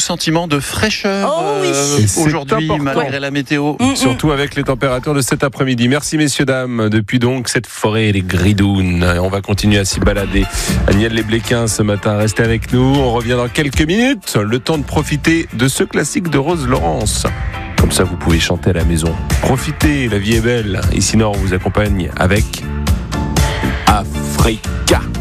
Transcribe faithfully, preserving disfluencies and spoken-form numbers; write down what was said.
sentiment de fraîcheur oh, oui. euh, aujourd'hui, important. malgré ouais. la météo. Mmh, Surtout avec les températures de cet après-midi. Merci messieurs, dames. Depuis donc cette forêt et les Gridounes. On va continuer à s'y balader. Agnès Lébléquin ce matin, restez avec nous. On revient dans quelques minutes. Le temps de profiter de ce classique de Rose Laurence. Comme ça, vous pouvez chanter à la maison. Profitez, la vie est belle. Ici Nord vous accompagne avec Africa.